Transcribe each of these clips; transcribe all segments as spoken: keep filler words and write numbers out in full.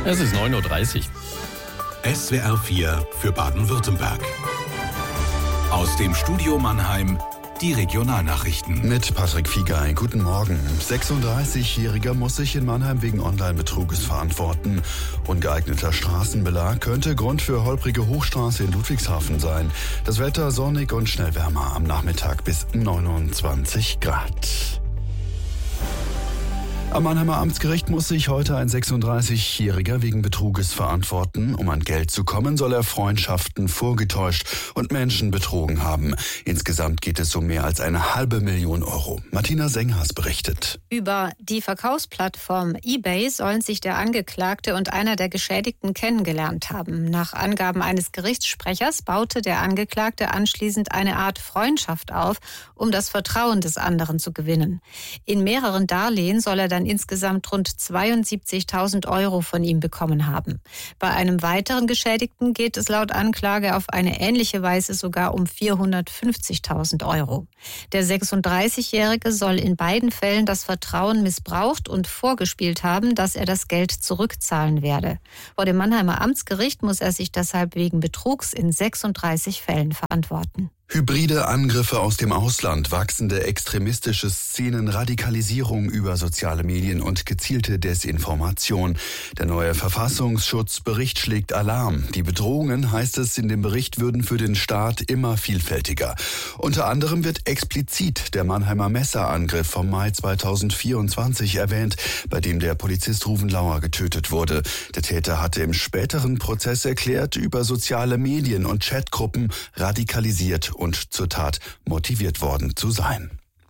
Es ist neun Uhr dreißig. S W R vier für Baden-Württemberg. Aus dem Studio Mannheim die Regionalnachrichten. Mit Patrick Fiegei. Guten Morgen. sechsunddreißigjähriger muss sich in Mannheim wegen Online-Betruges verantworten. Ungeeigneter Straßenbelag könnte Grund für holprige Hochstraße in Ludwigshafen sein. Das Wetter sonnig und schnell wärmer. Am Nachmittag bis neunundzwanzig Grad. Am Mannheimer Amtsgericht muss sich heute ein sechsunddreißigjähriger wegen Betruges verantworten. Um an Geld zu kommen, soll er Freundschaften vorgetäuscht und Menschen betrogen haben. Insgesamt geht es um mehr als eine halbe Million Euro. Martina Senghas berichtet. Über die Verkaufsplattform eBay sollen sich der Angeklagte und einer der Geschädigten kennengelernt haben. Nach Angaben eines Gerichtssprechers baute der Angeklagte anschließend eine Art Freundschaft auf, um das Vertrauen des anderen zu gewinnen. In mehreren Darlehen soll er dann insgesamt rund zweiundsiebzigtausend Euro von ihm bekommen haben. Bei einem weiteren Geschädigten geht es laut Anklage auf eine ähnliche Weise sogar um vierhundertfünfzigtausend Euro. Der sechsunddreißigjährige soll in beiden Fällen das Vertrauen missbraucht und vorgespielt haben, dass er das Geld zurückzahlen werde. Vor dem Mannheimer Amtsgericht muss er sich deshalb wegen Betrugs in sechsunddreißig Fällen verantworten. Hybride Angriffe aus dem Ausland, wachsende extremistische Szenen, Radikalisierung über soziale Medien und gezielte Desinformation. Der neue Verfassungsschutzbericht schlägt Alarm. Die Bedrohungen, heißt es in dem Bericht, würden für den Staat immer vielfältiger. Unter anderem wird explizit der Mannheimer Messerangriff vom Mai zweitausendvierundzwanzig erwähnt, bei dem der Polizist Ruven Lauer getötet wurde. Der Täter hatte im späteren Prozess erklärt, über soziale Medien und Chatgruppen radikalisiert und zur Tat motiviert worden zu sein.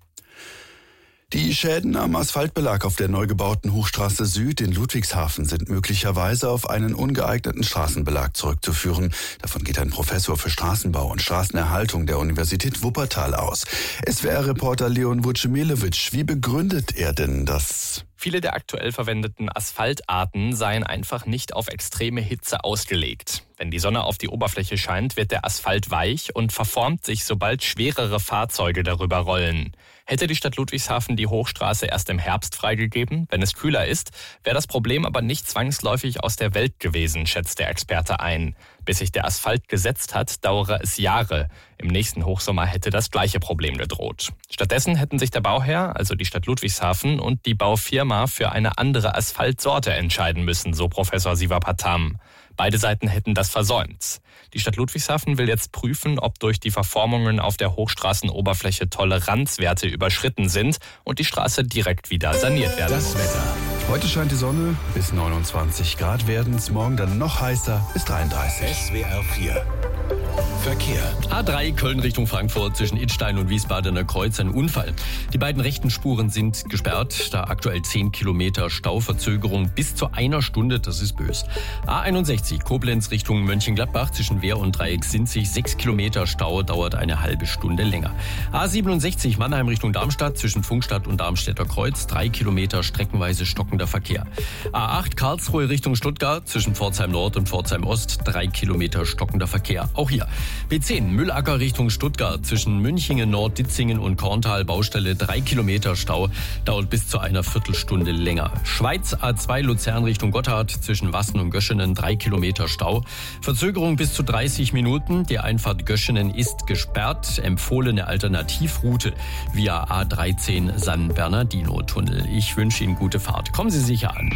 Die Schäden am Asphaltbelag auf der neu gebauten Hochstraße Süd in Ludwigshafen sind möglicherweise auf einen ungeeigneten Straßenbelag zurückzuführen. Davon geht ein Professor für Straßenbau und Straßenerhaltung der Universität Wuppertal aus. S W R-Reporter Leon Vucemilowitsch, wie begründet er denn das? Viele der aktuell verwendeten Asphaltarten seien einfach nicht auf extreme Hitze ausgelegt. Wenn die Sonne auf die Oberfläche scheint, wird der Asphalt weich und verformt sich, sobald schwerere Fahrzeuge darüber rollen. Hätte die Stadt Ludwigshafen die Hochstraße erst im Herbst freigegeben, wenn es kühler ist, wäre das Problem aber nicht zwangsläufig aus der Welt gewesen, schätzt der Experte ein. Bis sich der Asphalt gesetzt hat, dauere es Jahre. Im nächsten Hochsommer hätte das gleiche Problem gedroht. Stattdessen hätten sich der Bauherr, also die Stadt Ludwigshafen, und die Baufirma für eine andere Asphaltsorte entscheiden müssen, so Professor Siva Patam. Beide Seiten hätten das versäumt. Die Stadt Ludwigshafen will jetzt prüfen, ob durch die Verformungen auf der Hochstraßenoberfläche Toleranzwerte überschritten sind und die Straße direkt wieder saniert werden muss. Das Wetter. Heute scheint die Sonne, bis neunundzwanzig Grad werden es, morgen dann noch heißer, bis dreiunddreißig. S W R vier. Verkehr. A drei Köln Richtung Frankfurt zwischen Idstein und Wiesbadener Kreuz ein Unfall. Die beiden rechten Spuren sind gesperrt, da aktuell zehn Kilometer Stauverzögerung bis zu einer Stunde, das ist bös. A einundsechzig Koblenz Richtung Mönchengladbach zwischen Wehr und Dreieck Sinzig, sechs Kilometer Stau, dauert eine halbe Stunde länger. A siebenundsechzig Mannheim Richtung Darmstadt zwischen Funkstadt und Darmstädter Kreuz, drei Kilometer streckenweise stockender Verkehr. A acht Karlsruhe Richtung Stuttgart zwischen Pforzheim Nord und Pforzheim Ost, drei Kilometer stockender Verkehr. Auch hier. B zehn Müllacker Richtung Stuttgart zwischen Münchingen Nord, Ditzingen und Korntal, Baustelle, drei Kilometer Stau, dauert bis zu einer Viertelstunde länger. Schweiz A zwei Luzern Richtung Gotthard zwischen Wassen und Göschenen, drei Kilometer Stau. Verzögerung bis zu dreißig Minuten. Die Einfahrt Göschenen ist gesperrt. Empfohlene Alternativroute via A dreizehn San Bernardino Tunnel. Ich wünsche Ihnen gute Fahrt. Kommen Sie sicher an.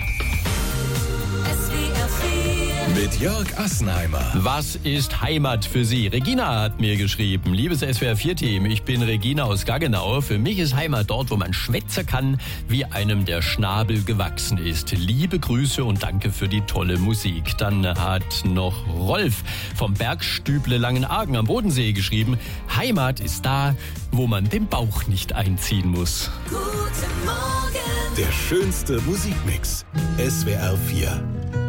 Mit Jörg Assenheimer. Was ist Heimat für Sie? Regina hat mir geschrieben. Liebes S W R vier Team, ich bin Regina aus Gaggenau. Für mich ist Heimat dort, wo man schwätzen kann, wie einem der Schnabel gewachsen ist. Liebe Grüße und danke für die tolle Musik. Dann hat noch Rolf vom Bergstüble Langenargen am Bodensee geschrieben. Heimat ist da, wo man den Bauch nicht einziehen muss. Guten Morgen. Der schönste Musikmix. S W R vier.